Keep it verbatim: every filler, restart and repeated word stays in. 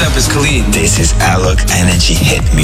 up? It's Khalid. This is Alok Energy Hit Music.